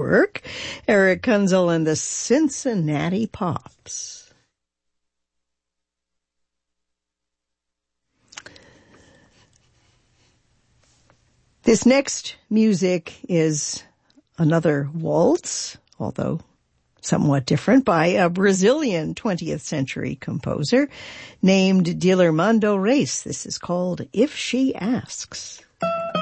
work. Eric Kunzel and the Cincinnati Pops. This next music is another waltz, although somewhat different, by a Brazilian 20th century composer named Dilermando Reis. This is called If She Asks.